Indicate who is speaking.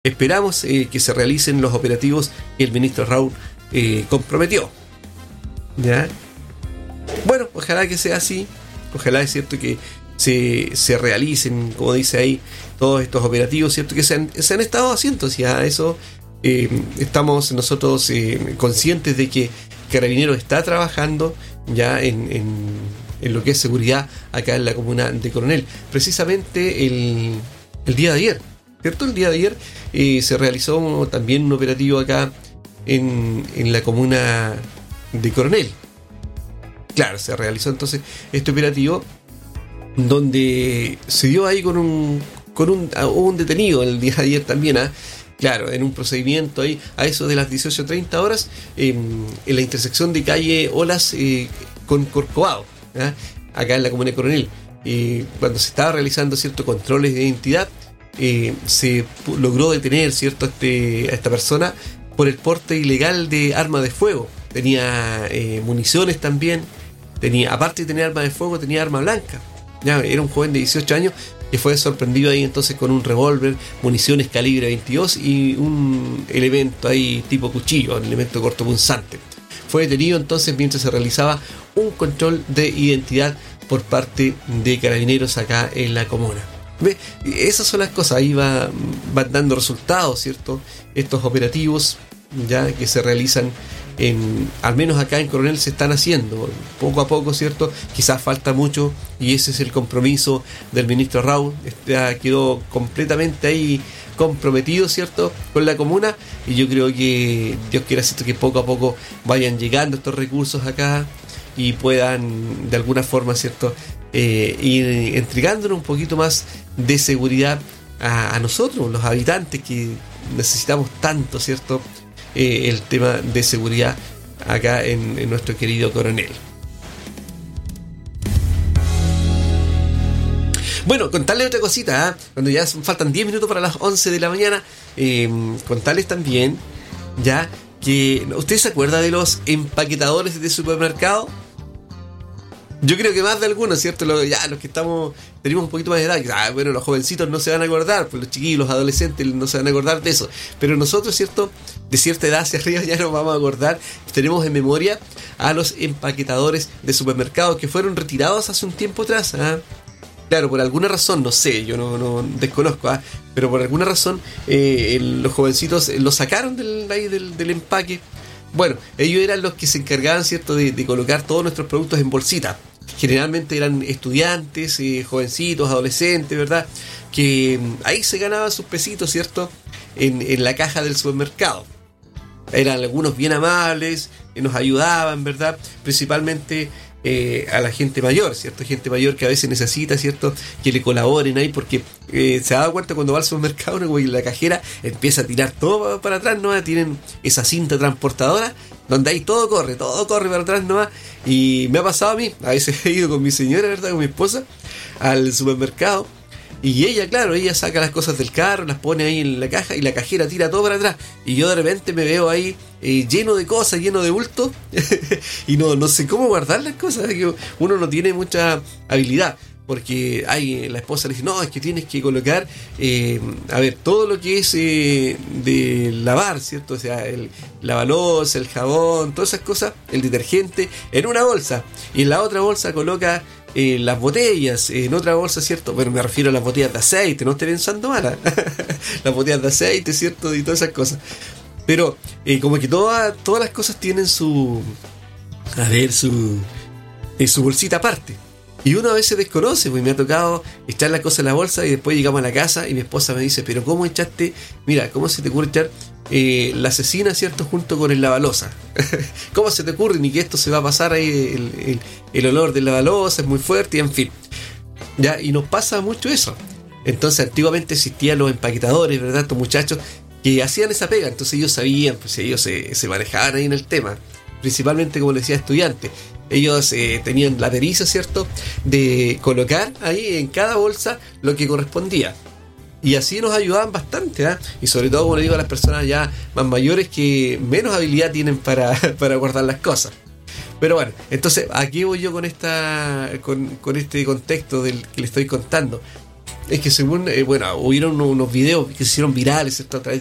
Speaker 1: esperamos que se realicen los operativos que el ministro Raúl comprometió. ¿Ya? Bueno, ojalá que sea así. Ojalá es cierto que se realicen, como dice ahí, todos estos operativos, cierto que se han estado haciendo. Si a eso estamos nosotros conscientes de que Carabineros está trabajando ya en lo que es seguridad acá en la comuna de Coronel. Precisamente el día de ayer, ¿cierto? El día de ayer se realizó también un operativo acá en la comuna de Coronel. Claro, se realizó entonces este operativo donde se dio ahí con un detenido el día de ayer también, claro, en un procedimiento ahí a eso de las 18:30 horas en la intersección de calle Olas con Corcovado, acá en la comuna de Coronel. Cuando se estaba realizando ciertos controles de identidad, se logró detener, cierto, a esta persona por el porte ilegal de arma de fuego. Tenía municiones también, aparte de tener arma de fuego, tenía arma blanca. Ya, era un joven de 18 años que fue sorprendido ahí entonces con un revólver, municiones calibre 22 y un elemento ahí tipo cuchillo, un elemento cortopunzante. Fue detenido entonces mientras se realizaba un control de identidad por parte de Carabineros acá en la comuna. ¿Ve? Esas son las cosas, ahí van dando resultados, ¿cierto? Estos operativos ya que se realizan al menos acá en Coronel se están haciendo poco a poco, ¿cierto? Quizás falta mucho y ese es el compromiso del ministro Raúl. Quedó completamente ahí comprometido, ¿cierto?, con la comuna, y yo creo que Dios quiera, ¿cierto?, que poco a poco vayan llegando estos recursos acá y puedan de alguna forma, ¿cierto?, ir entregándonos un poquito más de seguridad a nosotros, los habitantes, que necesitamos tanto, ¿cierto?, el tema de seguridad acá en nuestro querido Coronel. Bueno, contarles otra cosita, cuando ya faltan 10 minutos para las 11 de la mañana, contarles también ya que ¿usted se acuerda de los empaquetadores de supermercado? Yo creo que más de algunos, ¿cierto? Los que tenemos un poquito más de edad, bueno, los jovencitos no se van a acordar, pues los chiquillos, los adolescentes no se van a acordar de eso. Pero nosotros, ¿cierto?, de cierta edad hacia arriba ya nos vamos a acordar. Tenemos en memoria a los empaquetadores de supermercados que fueron retirados hace un tiempo atrás. Claro, por alguna razón, no sé, yo no desconozco, pero por alguna razón los jovencitos los sacaron del empaque. Bueno, ellos eran los que se encargaban, ¿cierto?, de colocar todos nuestros productos en bolsita. Generalmente eran estudiantes, jovencitos, adolescentes, ¿verdad?, que ahí se ganaban sus pesitos, ¿cierto?, en la caja del supermercado. Eran algunos bien amables, nos ayudaban, ¿verdad?, principalmente a la gente mayor, ¿cierto? Gente mayor que a veces necesita, ¿cierto?, que le colaboren ahí, porque se da cuenta cuando va al supermercado, ¿no?, y la cajera empieza a tirar todo para atrás, ¿no? Tienen esa cinta transportadora donde ahí todo corre para atrás, ¿no? Y me ha pasado a mí, a veces he ido con mi señora, ¿verdad?, con mi esposa, al supermercado. Y ella, claro, ella saca las cosas del carro, las pone ahí en la caja y la cajera tira todo para atrás. Y yo de repente me veo ahí lleno de cosas, lleno de bultos y no sé cómo guardar las cosas. Que uno no tiene mucha habilidad. Porque la esposa le dice, no, es que tienes que colocar, todo lo que es de lavar, ¿cierto? O sea, el lavaloza, el jabón, todas esas cosas, el detergente, en una bolsa. Y en la otra bolsa coloca las botellas, en otra bolsa, ¿cierto? Bueno, me refiero a las botellas de aceite, no esté pensando mal. Las botellas de aceite, ¿cierto? Y todas esas cosas. Pero como que todas las cosas tienen su bolsita aparte. Y uno a veces desconoce, pues me ha tocado echar la cosa en la bolsa y después llegamos a la casa y mi esposa me dice, pero ¿cómo echaste? Mira, ¿cómo se te ocurre echar la cecina, ¿cierto?, junto con el lavaloza? ¿Cómo se te ocurre? Ni que esto se va a pasar ahí, el olor del lavaloza es muy fuerte, y en fin. Ya, y nos pasa mucho eso. Entonces antiguamente existían los empaquetadores, ¿verdad?, estos muchachos que hacían esa pega, entonces ellos sabían, pues ellos se manejaban ahí en el tema. Principalmente, como les decía, estudiantes. Ellos tenían la pericia, ¿cierto?, de colocar ahí en cada bolsa lo que correspondía. Y así nos ayudaban bastante, y sobre todo, como le digo, a las personas ya más mayores que menos habilidad tienen para guardar las cosas. Pero bueno, entonces, aquí voy yo con este contexto del que le estoy contando. Es que según, bueno, hubieron unos videos que se hicieron virales, ¿cierto? A través